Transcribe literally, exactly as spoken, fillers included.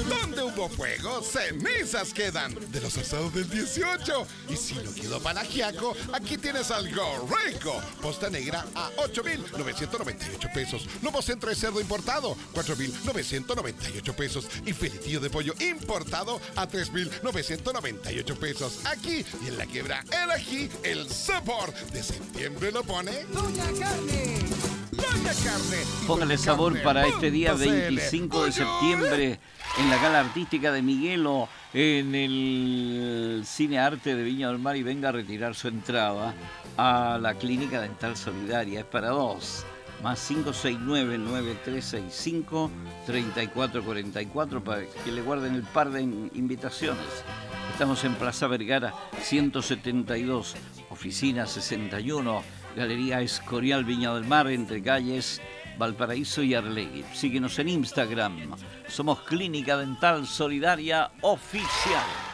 Donde hubo fuego, cenizas quedan. De los asados del dieciocho. Y si no quedó para ajiaco, aquí tienes algo rico. Posta negra a ocho mil novecientos noventa y ocho pesos. Lomo centro de cerdo importado, cuatro mil novecientos noventa y ocho pesos. Y filetillo de pollo importado a tres mil novecientos noventa y ocho pesos. Aquí y en la quiebra el ají, el sabor de septiembre lo pone Doña Carne. Doña Carne. Póngale sabor para este día veinticinco de septiembre en la Gala Artística de Miguelo en el Cine Arte de Viña del Mar y venga a retirar su entrada a la Clínica Dental Solidaria. Es para dos. Más cinco seis nueve, nueve tres seis cinco, tres cuatro cuatro cuatro para que le guarden el par de invitaciones. Estamos en Plaza Vergara ciento setenta y dos, oficina sesenta y uno, Galería Escorial Viña del Mar, entre calles Valparaíso y Arlegui. Síguenos en Instagram. Somos Clínica Dental Solidaria Oficial.